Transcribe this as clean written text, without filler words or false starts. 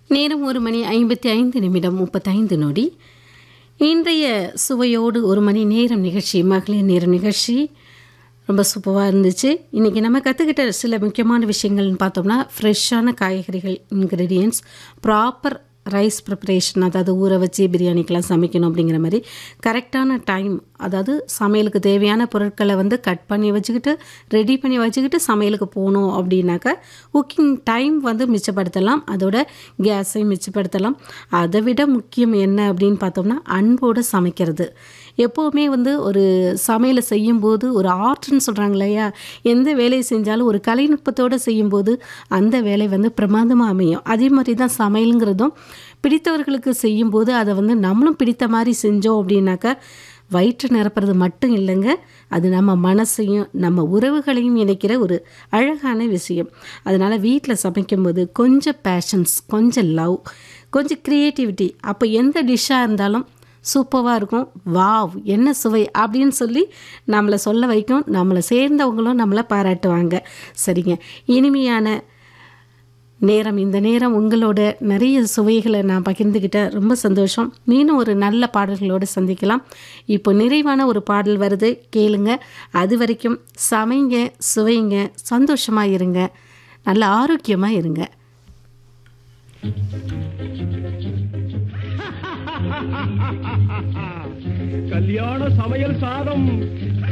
நேரம் 1:55:35 இன்றைய சுவையோடு 1 மணி நேரம் நிகழ்ச்சி, மகளிர் நேரம் நிகழ்ச்சி ரொம்ப சூப்பராக இருந்துச்சு. இன்றைக்கி நம்ம கற்றுக்கிட்ட சில முக்கியமான விஷயங்கள்னு பார்த்தோம்னா, ஃப்ரெஷ்ஷான காய்கறிகள், இன்க்ரீடியன்ட்ஸ், ப்ராப்பர் ரைஸ் ப்ரிப்பரேஷன், அதாவது ஊற வச்சு பிரியாணிக்கெலாம் சமைக்கணும் அப்படிங்கிற மாதிரி கரெக்டான டைம், அதாவது சமையலுக்கு தேவையான பொருட்களை கட் பண்ணி வச்சுக்கிட்டு ரெடி பண்ணி வச்சுக்கிட்டு சமையலுக்கு போகணும் அப்படின்னாக்கா குக்கிங் டைம் மிச்சப்படுத்தலாம், அதோட கேஸையும் மிச்சப்படுத்தலாம். அதை விட முக்கியம் என்ன அப்படின்னு பார்த்தோம்னா, அன்போடு சமைக்கிறது. எப்போவுமே ஒரு சமையலை செய்யும்போது ஒரு ஆர்ட்னு சொல்கிறாங்க இல்லையா, எந்த வேலையை செஞ்சாலும் ஒரு கலைநுட்பத்தோடு செய்யும்போது அந்த வேலை பிரமாதமாக அமையும். அதே மாதிரி தான் சமையலுங்கிறதும் பிடித்தவர்களுக்கு செய்யும்போது அதை நம்மளும் பிடித்த மாதிரி செஞ்சோம் அப்படின்னாக்கா வயிற்று நிரப்புறது மட்டும் இல்லைங்க, அது நம்ம மனசையும் நம்ம உறவுகளையும் இணைக்கிற ஒரு அழகான விஷயம். அதனால் வீட்டில் சமைக்கும்போது கொஞ்சம் பேஷன்ஸ், கொஞ்சம் லவ், கொஞ்சம் க்ரியேட்டிவிட்டி, அப்போ எந்த டிஷ்ஷாக இருந்தாலும் சூப்பராக இருக்கும். வாவ் என்ன சுவை அப்படின்னு சொல்லி நம்மளை சொல்ல வைக்கும். நம்மளை சேர்ந்தவங்களும் நம்மளை பாராட்டுவாங்க. சரிங்க, இனிமையான நேரம், இந்த நேரம் உங்களோட நிறைய சுவைகளை நான் பகிர்ந்துக்கிட்டேன். ரொம்ப சந்தோஷம். மீண்டும் ஒரு நல்ல பாடல்களோடு சந்திக்கலாம். இப்போ நிறைவான ஒரு பாடல் வருது, கேளுங்க. அது வரைக்கும் சமைங்க, சுவைங்க, சந்தோஷமாக இருங்க, நல்ல ஆரோக்கியமாக இருங்க. கல்யாண சமையல் சாதம்